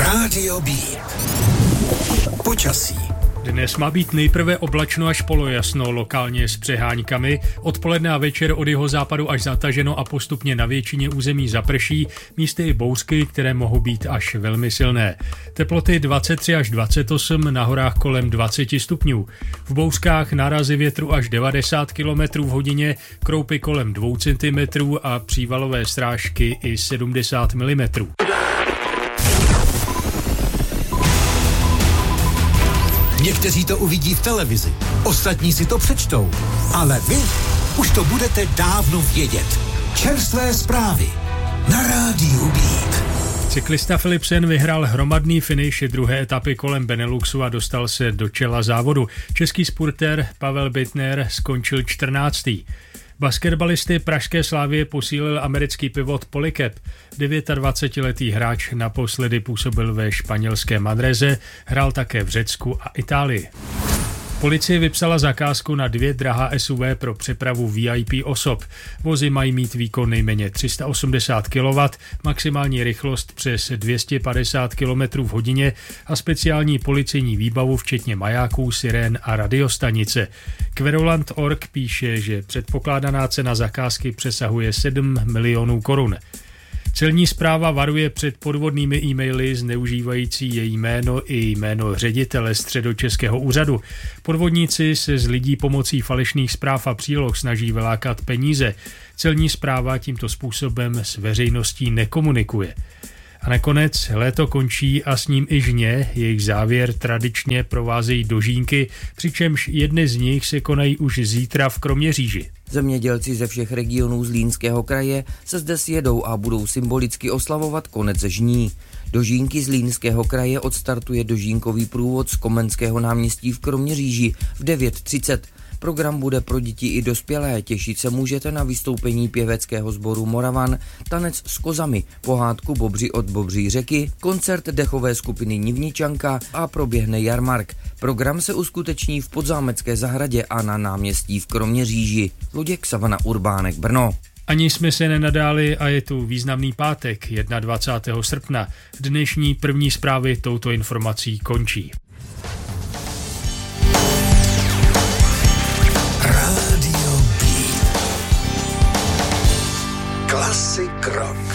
Rádio B. Počasí. Dnes má být nejprve oblačno až polojasno, lokálně s přeháňkami. Odpoledne a večer od jihozápadu až zataženo a postupně na většině území zaprší, místy i bouřky, které mohou být až velmi silné. Teploty 23 až 28, na horách kolem 20 stupňů. V bouřkách nárazy větru až 90 km v hodině, kroupy kolem 2 cm a přívalové srážky i 70 mm. Někteří to uvidí v televizi, ostatní si to přečtou, ale vy už to budete dávno vědět. Čerstvé zprávy na Rádiu Beat. Cyklista Philipsen vyhrál hromadný finish druhé etapy kolem Beneluxu a dostal se do čela závodu. Český spurter Pavel Bittner skončil 14. Basketbalisty pražské Slavie posílil americký pivot Polycap. 29letý hráč naposledy působil ve španělské Manrese, hrál také v Řecku a Itálii. Policie vypsala zakázku na 2 drahá SUV pro přepravu VIP osob. Vozy mají mít výkon nejméně 380 kW, maximální rychlost přes 250 km v hodině a speciální policejní výbavu včetně majáků, sirén a radiostanice. Querulant.org píše, že předpokládaná cena zakázky přesahuje 7 milionů korun. Celní správa varuje před podvodnými e-maily zneužívající její jméno i jméno ředitele Středočeského úřadu. Podvodníci se z lidí pomocí falešných zpráv a příloh snaží vylákat peníze. Celní správa tímto způsobem s veřejností nekomunikuje. A nakonec léto končí a s ním i žně, jejich závěr tradičně provázejí dožínky, přičemž jedny z nich se konají už zítra v Kroměříži. Zemědělci ze všech regionů Zlínského kraje se zde sjedou a budou symbolicky oslavovat konec žní. Dožínky Zlínského kraje odstartuje dožínkový průvod z Komenského náměstí v Kroměříži v 9:30. Program bude pro děti i dospělé, těšit se můžete na vystoupení pěveckého sboru Moravan, tanec s kozami, pohádku Bobři od Bobří řeky, koncert dechové skupiny Nivničanka a proběhne jarmark. Program se uskuteční v Podzámecké zahradě a na náměstí v Kroměříži. Luděk Savana Urbánek, Brno. Ani jsme se nenadáli a je tu významný pátek, 21. srpna. Dnešní první zprávy touto informací končí. Rádio B. Klasik rock.